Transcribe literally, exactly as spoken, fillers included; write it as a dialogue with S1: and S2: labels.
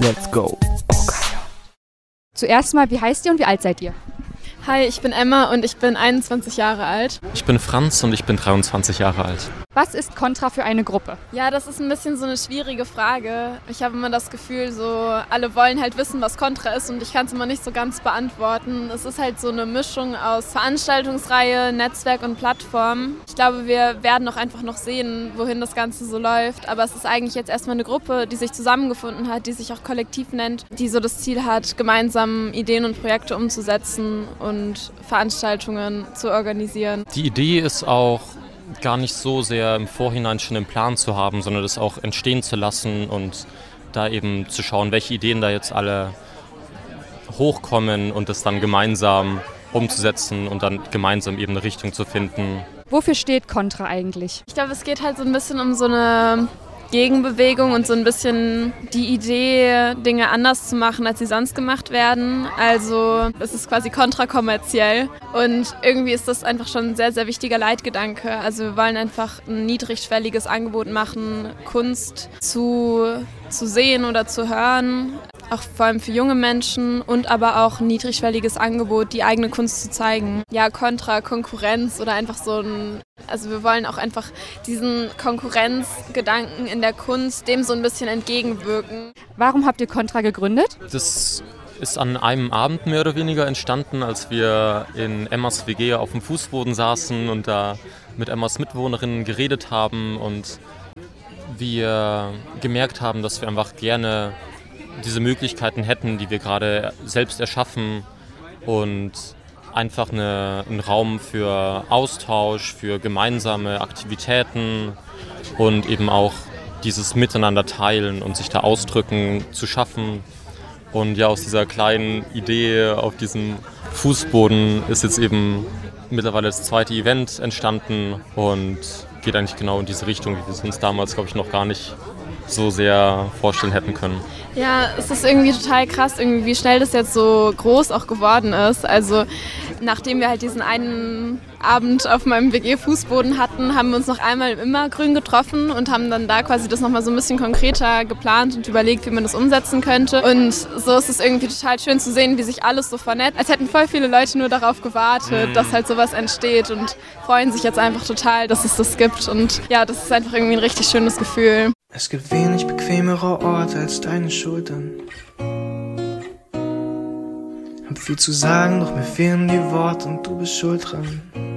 S1: Let's go. Okay.
S2: Zuerst mal, wie heißt ihr und wie alt seid ihr?
S3: Hi, ich bin Emma und ich bin einundzwanzig Jahre alt.
S4: Ich bin Franz und ich bin dreiundzwanzig Jahre alt.
S2: Was ist Contra für eine Gruppe?
S3: Ja, das ist ein bisschen so eine schwierige Frage. Ich habe immer das Gefühl, so alle wollen halt wissen, was Contra ist und ich kann es immer nicht so ganz beantworten. Es ist halt so eine Mischung aus Veranstaltungsreihe, Netzwerk und Plattform. Ich glaube, wir werden auch einfach noch sehen, wohin das Ganze so läuft. Aber es ist eigentlich jetzt erstmal eine Gruppe, die sich zusammengefunden hat, die sich auch Kollektiv nennt, die so das Ziel hat, gemeinsam Ideen und Projekte umzusetzen und Veranstaltungen zu organisieren.
S4: Die Idee ist auch gar nicht so sehr im Vorhinein schon einen Plan zu haben, sondern das auch entstehen zu lassen und da eben zu schauen, welche Ideen da jetzt alle hochkommen und das dann gemeinsam umzusetzen und dann gemeinsam eben eine Richtung zu finden.
S2: Wofür steht Contra eigentlich?
S3: Ich glaube, es geht halt so ein bisschen um so eine Gegenbewegung und so ein bisschen die Idee, Dinge anders zu machen, als sie sonst gemacht werden. Also es ist quasi kontrakommerziell und irgendwie ist das einfach schon ein sehr, sehr wichtiger Leitgedanke. Also wir wollen einfach ein niedrigschwelliges Angebot machen, Kunst zu, zu sehen oder zu hören, auch vor allem für junge Menschen und aber auch ein niedrigschwelliges Angebot, die eigene Kunst zu zeigen. Ja, kontra Konkurrenz oder einfach so ein, also wir wollen auch einfach diesen Konkurrenzgedanken in der Kunst dem so ein bisschen entgegenwirken.
S2: Warum habt ihr Contra gegründet?
S4: Das ist an einem Abend mehr oder weniger entstanden, als wir in Emmas W G auf dem Fußboden saßen und da mit Emmas Mitbewohnerinnen geredet haben und wir gemerkt haben, dass wir einfach gerne diese Möglichkeiten hätten, die wir gerade selbst erschaffen und einfach eine, einen Raum für Austausch, für gemeinsame Aktivitäten und eben auch dieses Miteinander teilen und sich da ausdrücken zu schaffen. Und ja, aus dieser kleinen Idee auf diesem Fußboden ist jetzt eben mittlerweile das zweite Event entstanden und geht eigentlich genau in diese Richtung, wie wir es uns damals, glaube ich, noch gar nicht so sehr vorstellen hätten können.
S3: Ja, es ist irgendwie total krass, irgendwie, wie schnell das jetzt so groß auch geworden ist. Also nachdem wir halt diesen einen Abend auf meinem W G-Fußboden hatten, haben wir uns noch einmal im Immergrün getroffen und haben dann da quasi das nochmal so ein bisschen konkreter geplant und überlegt, wie man das umsetzen könnte. Und so ist es irgendwie total schön zu sehen, wie sich alles so vernetzt. Als hätten voll viele Leute nur darauf gewartet, dass halt sowas entsteht und freuen sich jetzt einfach total, dass es das gibt. Und ja, das ist einfach irgendwie ein richtig schönes Gefühl.
S5: Es gibt wenig bequemere Orte als deine Schultern. Hab viel zu sagen, doch mir fehlen die Worte und du bist schuld dran.